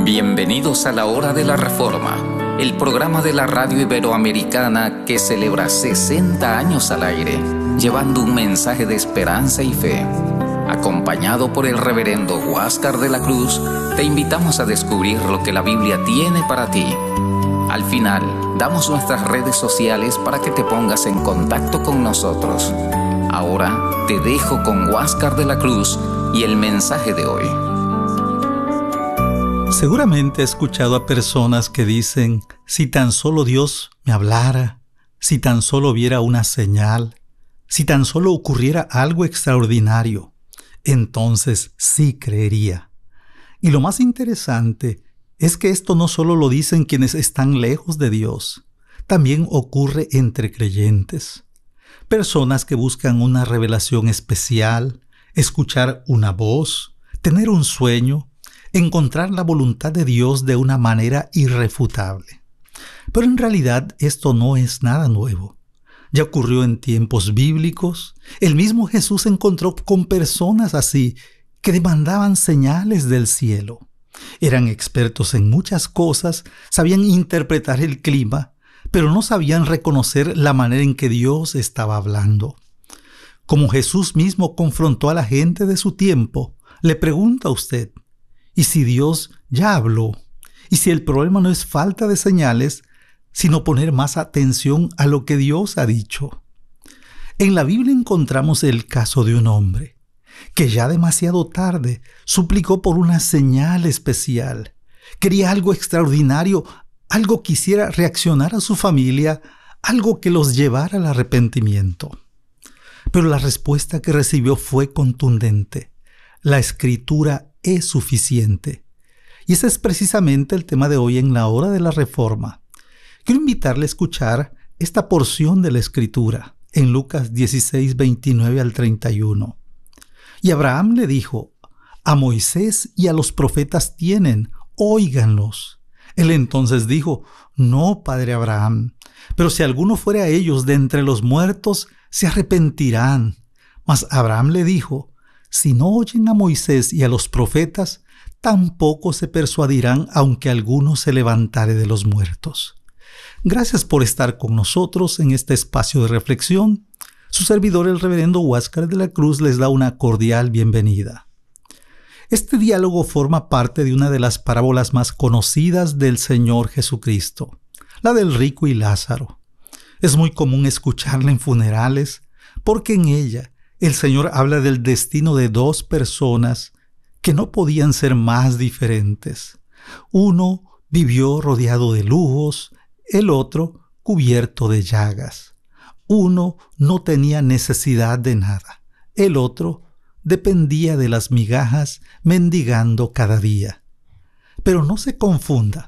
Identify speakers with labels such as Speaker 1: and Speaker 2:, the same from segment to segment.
Speaker 1: Bienvenidos a la Hora de la Reforma, el programa de la radio iberoamericana que celebra 60 años al aire, llevando un mensaje de esperanza y fe. Acompañado por el reverendo Huáscar de la Cruz, te invitamos a descubrir lo que la Biblia tiene para ti. Al final, damos nuestras redes sociales para que te pongas en contacto con nosotros. Ahora te dejo con Huáscar de la Cruz y el mensaje de hoy.
Speaker 2: Seguramente he escuchado a personas que dicen, si tan solo Dios me hablara, si tan solo viera una señal, si tan solo ocurriera algo extraordinario, entonces sí creería. Y lo más interesante es que esto no solo lo dicen quienes están lejos de Dios, también ocurre entre creyentes. Personas que buscan una revelación especial, escuchar una voz, tener un sueño, encontrar la voluntad de Dios de una manera irrefutable. Pero en realidad esto no es nada nuevo. Ya ocurrió en tiempos bíblicos. El mismo Jesús se encontró con personas así que demandaban señales del cielo. Eran expertos en muchas cosas, sabían interpretar el clima, pero no sabían reconocer la manera en que Dios estaba hablando. Como Jesús mismo confrontó a la gente de su tiempo, le pregunta a usted, ¿y si Dios ya habló? ¿Y si el problema no es falta de señales, sino poner más atención a lo que Dios ha dicho? En la Biblia encontramos el caso de un hombre que ya demasiado tarde suplicó por una señal especial. Quería algo extraordinario, algo que hiciera reaccionar a su familia, algo que los llevara al arrepentimiento. Pero la respuesta que recibió fue contundente. La Escritura es suficiente. Y ese es precisamente el tema de hoy en la Hora de la Reforma. Quiero invitarle a escuchar esta porción de la Escritura en Lucas 16, 29 al 31. Y Abraham le dijo, a Moisés y a los profetas tienen, óiganlos. Él entonces dijo, no, padre Abraham, pero si alguno fuere a ellos de entre los muertos, se arrepentirán. Mas Abraham le dijo, si no oyen a Moisés y a los profetas, tampoco se persuadirán aunque alguno se levantare de los muertos. Gracias por estar con nosotros en este espacio de reflexión. Su servidor, el reverendo Huáscar de la Cruz, les da una cordial bienvenida. Este diálogo forma parte de una de las parábolas más conocidas del Señor Jesucristo, la del rico y Lázaro. Es muy común escucharla en funerales, porque en ella el Señor habla del destino de dos personas que no podían ser más diferentes. Uno vivió rodeado de lujos, el otro cubierto de llagas. Uno no tenía necesidad de nada, el otro dependía de las migajas mendigando cada día. Pero no se confunda.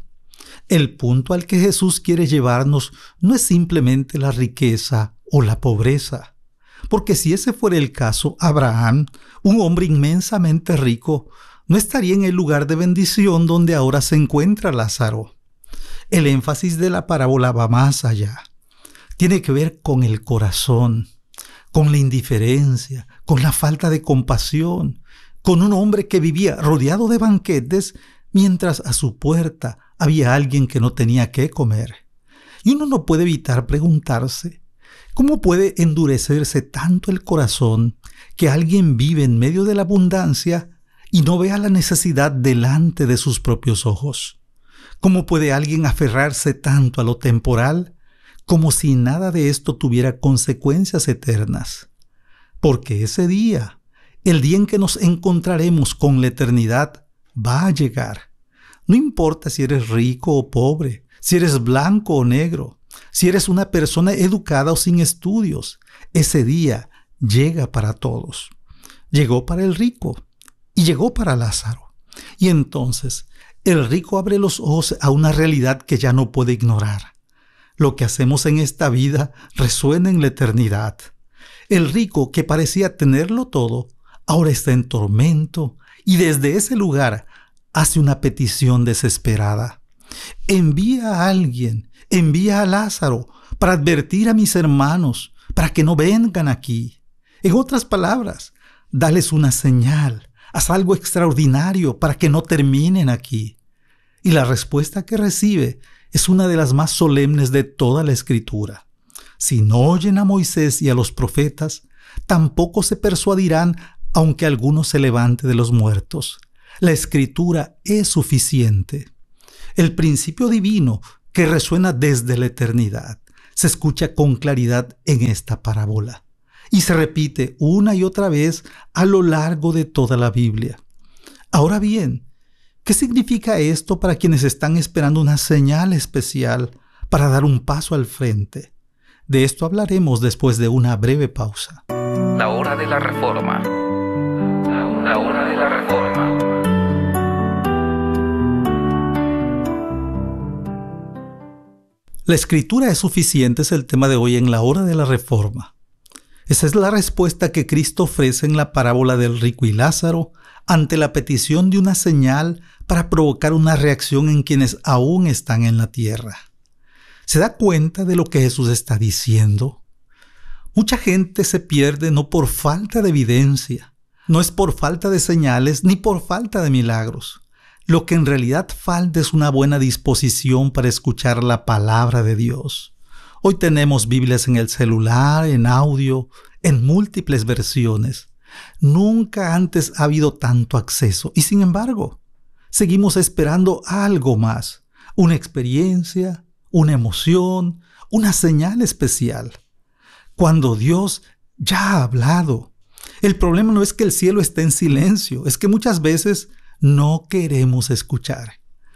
Speaker 2: El punto al que Jesús quiere llevarnos no es simplemente la riqueza o la pobreza. Porque si ese fuera el caso, Abraham, un hombre inmensamente rico, no estaría en el lugar de bendición donde ahora se encuentra Lázaro. El énfasis de la parábola va más allá. Tiene que ver con el corazón, con la indiferencia, con la falta de compasión, con un hombre que vivía rodeado de banquetes mientras a su puerta había alguien que no tenía qué comer. Y uno no puede evitar preguntarse, ¿cómo puede endurecerse tanto el corazón que alguien vive en medio de la abundancia y no vea la necesidad delante de sus propios ojos? ¿Cómo puede alguien aferrarse tanto a lo temporal como si nada de esto tuviera consecuencias eternas? Porque ese día, el día en que nos encontraremos con la eternidad, va a llegar. No importa si eres rico o pobre, si eres blanco o negro, si eres una persona educada o sin estudios, ese día llega para todos. Llegó para el rico y llegó para Lázaro. Y entonces, el rico abre los ojos a una realidad que ya no puede ignorar. Lo que hacemos en esta vida resuena en la eternidad. El rico, que parecía tenerlo todo, ahora está en tormento y desde ese lugar hace una petición desesperada. Envía a alguien, envía a Lázaro para advertir a mis hermanos, para que no vengan aquí. En otras palabras, dales una señal, haz algo extraordinario para que no terminen aquí. Y la respuesta que recibe es una de las más solemnes de toda la Escritura. Si no oyen a Moisés y a los profetas, tampoco se persuadirán, aunque alguno se levante de los muertos. La Escritura es suficiente. El principio divino que resuena desde la eternidad se escucha con claridad en esta parábola y se repite una y otra vez a lo largo de toda la Biblia. Ahora bien, ¿qué significa esto para quienes están esperando una señal especial para dar un paso al frente? De esto hablaremos después de una breve pausa.
Speaker 1: La hora de la reforma. La hora de la reforma.
Speaker 2: La Escritura es suficiente es el tema de hoy en la hora de la reforma. Esa es la respuesta que Cristo ofrece en la parábola del rico y Lázaro ante la petición de una señal para provocar una reacción en quienes aún están en la tierra. ¿Se da cuenta de lo que Jesús está diciendo? Mucha gente se pierde no por falta de evidencia, no es por falta de señales ni por falta de milagros. Lo que en realidad falta es una buena disposición para escuchar la palabra de Dios. Hoy tenemos Biblias en el celular, en audio, en múltiples versiones. Nunca antes ha habido tanto acceso y sin embargo, seguimos esperando algo más, una experiencia, una emoción, una señal especial. Cuando Dios ya ha hablado. El problema no es que el cielo esté en silencio, es que muchas veces no queremos escuchar.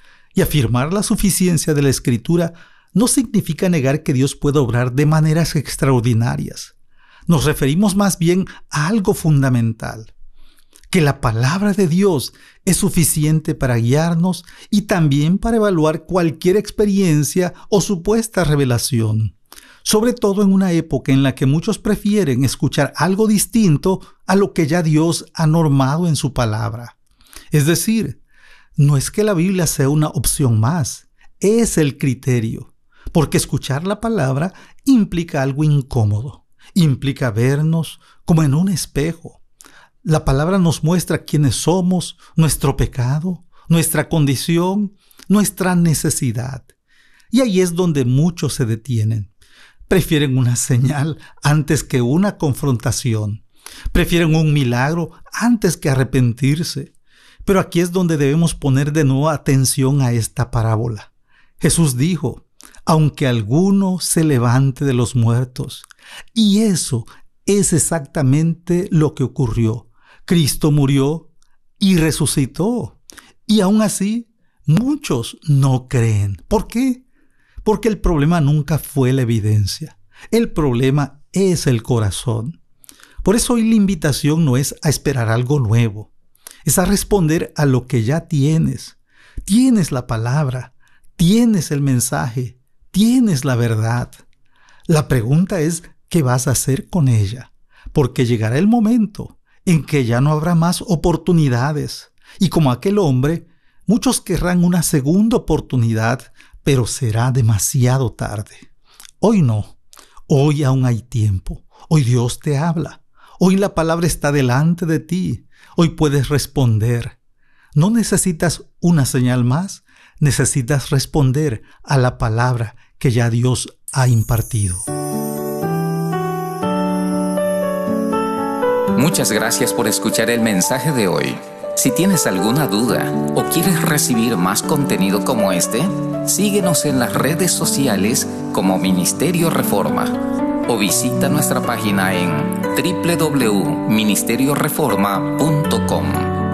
Speaker 2: Y afirmar la suficiencia de la Escritura no significa negar que Dios puede obrar de maneras extraordinarias. Nos referimos más bien a algo fundamental, que la palabra de Dios es suficiente para guiarnos y también para evaluar cualquier experiencia o supuesta revelación. Sobre todo en una época en la que muchos prefieren escuchar algo distinto a lo que ya Dios ha normado en su palabra. Es decir, no es que la Biblia sea una opción más, es el criterio, porque escuchar la palabra implica algo incómodo, implica vernos como en un espejo. La palabra nos muestra quiénes somos, nuestro pecado, nuestra condición, nuestra necesidad. Y ahí es donde muchos se detienen. Prefieren una señal antes que una confrontación. Prefieren un milagro antes que arrepentirse. Pero aquí es donde debemos poner de nuevo atención a esta parábola. Jesús dijo, aunque alguno se levante de los muertos. Y eso es exactamente lo que ocurrió. Cristo murió y resucitó. Y aún así, muchos no creen. ¿Por qué? Porque el problema nunca fue la evidencia. El problema es el corazón. Por eso hoy la invitación no es a esperar algo nuevo. Es a responder a lo que ya tienes. Tienes la palabra, tienes el mensaje, tienes la verdad. La pregunta es, ¿qué vas a hacer con ella? Porque llegará el momento en que ya no habrá más oportunidades. Y como aquel hombre, muchos querrán una segunda oportunidad, pero será demasiado tarde. Hoy no. Hoy aún hay tiempo. Hoy Dios te habla. Hoy la palabra está delante de ti. Hoy puedes responder. No necesitas una señal más. Necesitas responder a la palabra que ya Dios ha impartido.
Speaker 1: Muchas gracias por escuchar el mensaje de hoy. Si tienes alguna duda o quieres recibir más contenido como este, síguenos en las redes sociales como Ministerio Reforma o visita nuestra página en www.ministerioreforma.com.